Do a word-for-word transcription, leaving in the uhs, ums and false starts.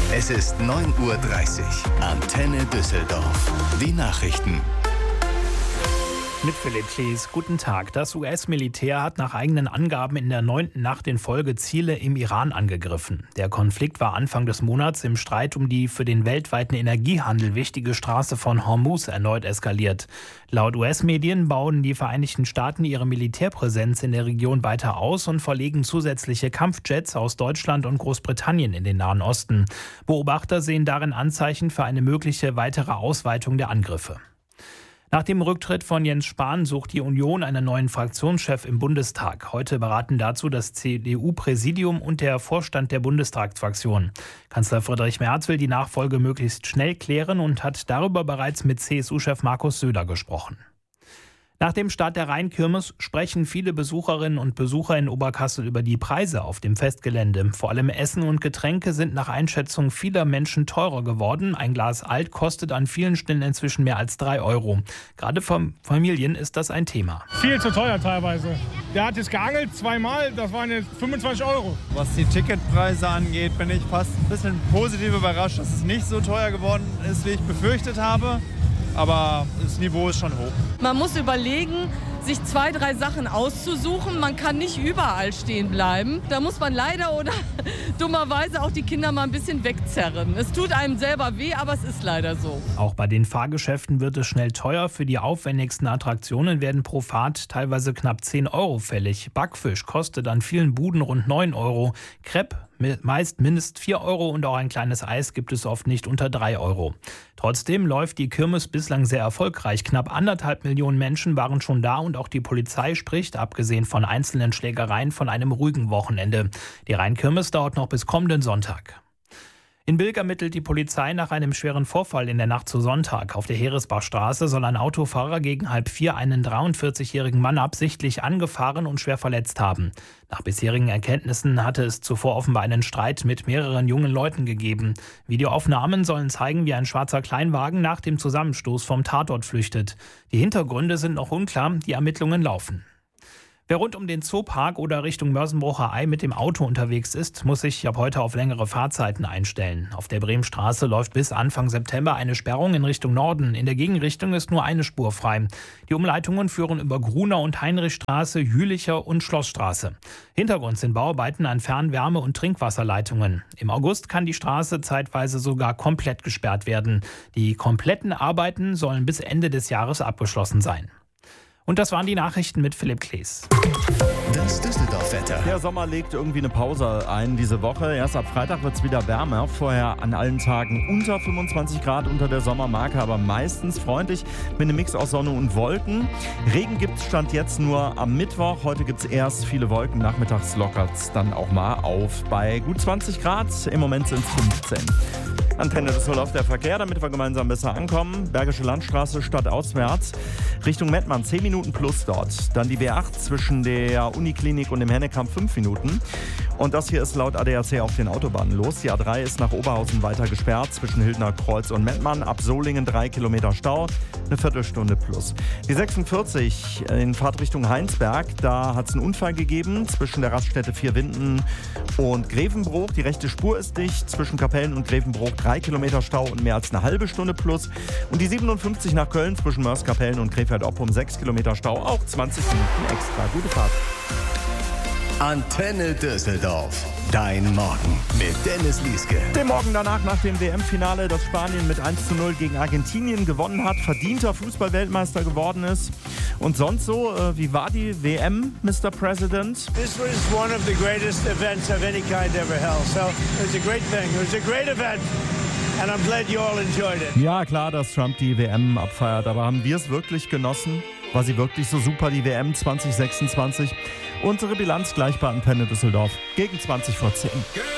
Es ist neun Uhr dreißig. Antenne Düsseldorf. Die Nachrichten. Mit Philipp Klees. Guten Tag. Das U S-Militär hat nach eigenen Angaben in der neunten Nacht in Folge Ziele im Iran angegriffen. Der Konflikt war Anfang des Monats im Streit um die für den weltweiten Energiehandel wichtige Straße von Hormuz erneut eskaliert. Laut U S-Medien bauen die Vereinigten Staaten ihre Militärpräsenz in der Region weiter aus und verlegen zusätzliche Kampfjets aus Deutschland und Großbritannien in den Nahen Osten. Beobachter sehen darin Anzeichen für eine mögliche weitere Ausweitung der Angriffe. Nach dem Rücktritt von Jens Spahn sucht die Union einen neuen Fraktionschef im Bundestag. Heute beraten dazu das C D U-Präsidium und der Vorstand der Bundestagsfraktion. Kanzler Friedrich Merz will die Nachfolge möglichst schnell klären und hat darüber bereits mit C S U-Chef Markus Söder gesprochen. Nach dem Start der Rheinkirmes sprechen viele Besucherinnen und Besucher in Oberkassel über die Preise auf dem Festgelände. Vor allem Essen und Getränke sind nach Einschätzung vieler Menschen teurer geworden. Ein Glas Alt kostet an vielen Stellen inzwischen mehr als drei Euro. Gerade für Familien ist das ein Thema. Viel zu teuer teilweise. Der hat jetzt geangelt zweimal, das waren jetzt fünfundzwanzig Euro. Was die Ticketpreise angeht, bin ich fast ein bisschen positiv überrascht, dass es nicht so teuer geworden ist, wie ich befürchtet habe. Aber das Niveau ist schon hoch. Man muss überlegen, sich zwei, drei Sachen auszusuchen. Man kann nicht überall stehen bleiben. Da muss man leider oder dummerweise auch die Kinder mal ein bisschen wegzerren. Es tut einem selber weh, aber es ist leider so. Auch bei den Fahrgeschäften wird es schnell teuer. Für die aufwendigsten Attraktionen werden pro Fahrt teilweise knapp zehn Euro fällig. Backfisch kostet an vielen Buden rund neun Euro. Crepe meist mindestens vier Euro und auch ein kleines Eis gibt es oft nicht unter drei Euro. Trotzdem läuft die Kirmes bislang sehr erfolgreich. Knapp anderthalb Millionen Menschen waren schon da und auch die Polizei spricht, abgesehen von einzelnen Schlägereien, von einem ruhigen Wochenende. Die Rheinkirmes dauert noch bis kommenden Sonntag. In Bilk ermittelt die Polizei nach einem schweren Vorfall in der Nacht zu Sonntag. Auf der Heeresbachstraße soll ein Autofahrer gegen halb vier einen dreiundvierzigjährigen Mann absichtlich angefahren und schwer verletzt haben. Nach bisherigen Erkenntnissen hatte es zuvor offenbar einen Streit mit mehreren jungen Leuten gegeben. Videoaufnahmen sollen zeigen, wie ein schwarzer Kleinwagen nach dem Zusammenstoß vom Tatort flüchtet. Die Hintergründe sind noch unklar, die Ermittlungen laufen. Wer rund um den Zoopark oder Richtung Mörsenbrucher Ei mit dem Auto unterwegs ist, muss sich ab heute auf längere Fahrzeiten einstellen. Auf der Bremenstraße läuft bis Anfang September eine Sperrung in Richtung Norden. In der Gegenrichtung ist nur eine Spur frei. Die Umleitungen führen über Gruner- und Heinrichstraße, Jülicher und Schlossstraße. Hintergrund sind Bauarbeiten an Fernwärme- und Trinkwasserleitungen. Im August kann die Straße zeitweise sogar komplett gesperrt werden. Die kompletten Arbeiten sollen bis Ende des Jahres abgeschlossen sein. Und das waren die Nachrichten mit Philipp Klees. Das Düsseldorf-Wetter. Der Sommer legt irgendwie eine Pause ein diese Woche. Erst ab Freitag wird es wieder wärmer. Vorher an allen Tagen unter fünfundzwanzig Grad unter der Sommermarke, aber meistens freundlich mit einem Mix aus Sonne und Wolken. Regen gibt es Stand jetzt nur am Mittwoch. Heute gibt es erst viele Wolken. Nachmittags lockert es dann auch mal auf. Bei gut zwanzig Grad, im Moment sind es fünfzehn. Antenne Düsseldorf, der Verkehr, damit wir gemeinsam besser ankommen. Bergische Landstraße stadtauswärts Richtung Mettmann, zehn Minuten plus dort. Dann die B acht zwischen der Uniklinik und dem Hennekamp, fünf Minuten. Und das hier ist laut A D A C auf den Autobahnen los. Die A drei ist nach Oberhausen weiter gesperrt zwischen Hildner Kreuz und Mettmann. Ab Solingen drei Kilometer Stau, eine Viertelstunde plus. Die sechsundvierzig in Fahrtrichtung Heinsberg, da hat es einen Unfall gegeben zwischen der Raststätte Vierwinden und Grevenbroich. Die rechte Spur ist dicht zwischen Kapellen und Grevenbroich. Drei Kilometer Stau und mehr als eine halbe Stunde plus. Und die siebenundfünfzig nach Köln zwischen Mörs-Kapellen und Krefeld-Oppum, sechs Kilometer Stau, auch zwanzig Minuten extra. Gute Fahrt. Antenne Düsseldorf. Dein Morgen mit Dennis Lieske. Den Morgen danach, nach dem W M-Finale, das Spanien mit eins zu null gegen Argentinien gewonnen hat, verdienter Fußball-Weltmeister geworden ist. Und sonst so, äh, wie war die W M, Mister President? This was one of the greatest events of any kind ever held. So it was a great thing. It was a great event. And I'm glad you all enjoyed it. Ja, klar, dass Trump die W M abfeiert, aber haben wir es wirklich genossen? War sie wirklich so super, die W M zwanzig sechsundzwanzig? Unsere Bilanz gleich bei Antenne Düsseldorf gegen zwanzig vor zehn.